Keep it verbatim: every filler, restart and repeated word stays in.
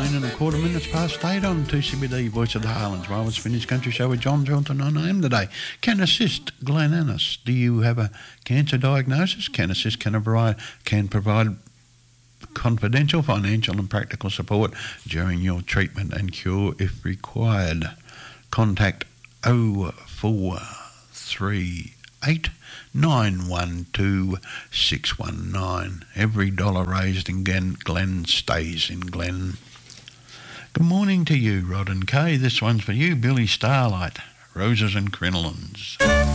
nine and a quarter minutes past eight on two C B D, Voice of the Highlands. Marvellous Finnish Country Show with John Johnson on A M today. Can assist Glenn Annis. Do you have a cancer diagnosis? Can assist can provide, can provide confidential, financial and practical support during your treatment and cure if required. Contact oh four three eight nine one two six one nine. Every dollar raised in Glen, Glen stays in Glen. Good morning to you, Rod and Kay. This one's for you, Billy Starlight. Roses and crinolines.